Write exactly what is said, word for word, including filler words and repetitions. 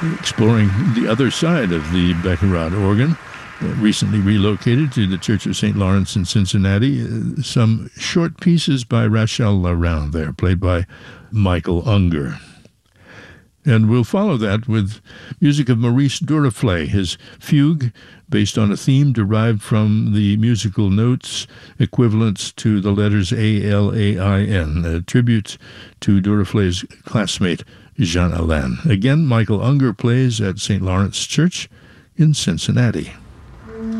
exploring the other side of the Beckerod organ, uh, recently relocated to the Church of Saint Lawrence in Cincinnati. Uh, some short pieces by Rachel Larrain there, played by Michael Unger. And we'll follow that with music of Maurice Duruflé, his fugue, based on a theme derived from the musical notes equivalents to the letters A L A I N, a tribute to Duruflé's classmate, Jean Alain. Again, Michael Unger plays at Saint Lawrence Church in Cincinnati.